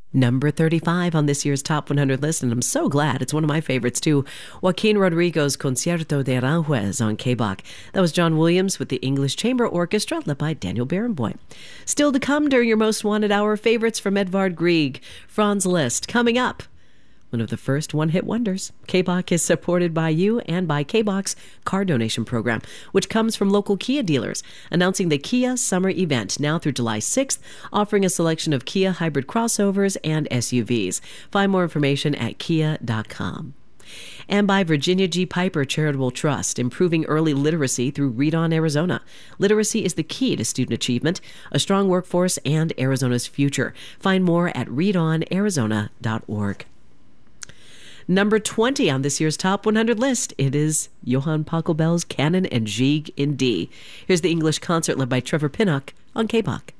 Number 35 on this year's Top 100 list, and I'm so glad. It's one of my favorites, too. Joaquin Rodrigo's Concierto de Aranjuez on KBOC. That was John Williams with the English Chamber Orchestra, led by Daniel Barenboim. Still to come during your Most Wanted Hour, favorites from Edvard Grieg, Franz Liszt. Coming up, one of the first one-hit wonders. KBOC is supported by you and by KBOC's car donation program, which comes from local Kia dealers, announcing the Kia Summer Event now through July 6th, offering a selection of Kia hybrid crossovers and SUVs. Find more information at kia.com. And by Virginia G. Piper Charitable Trust, improving early literacy through Read On Arizona. Literacy is the key to student achievement, a strong workforce, and Arizona's future. Find more at readonarizona.org. Number 20 on this year's Top 100 list, it is Johann Pachelbel's Canon and Gigue in D. Here's the English concert led by Trevor Pinnock on KBOC.